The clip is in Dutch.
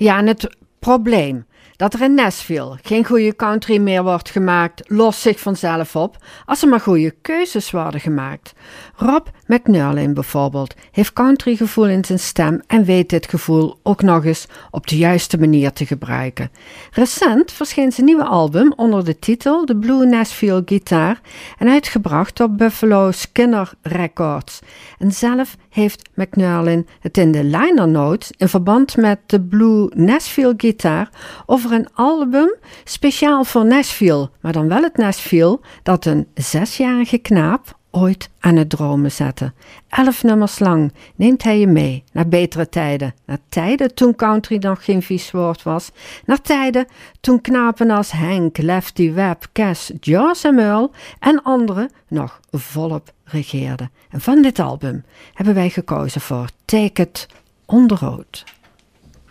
Ja, en het probleem dat er in Nashville geen goede country meer wordt gemaakt, lost zich vanzelf op als er maar goede keuzes worden gemaakt. Rob McNerlin bijvoorbeeld heeft countrygevoel in zijn stem en weet dit gevoel ook nog eens op de juiste manier te gebruiken. Recent verscheen zijn nieuwe album onder de titel The Blue Nashville Guitar en uitgebracht op Buffalo Skinner Records. En zelf heeft McNerlin het in de liner notes in verband met de Blue Nashville Guitar over een album speciaal voor Nashville, maar dan wel het Nashville dat een 6-jarige knaap ooit aan het dromen zette. 11 nummers lang neemt hij je mee naar betere tijden. Naar tijden toen country nog geen vies woord was. Naar tijden toen knapen als Hank, Lefty Webb, Cass, George en Merle en anderen nog volop regeerden. En van dit album hebben wij gekozen voor Take It on the Road.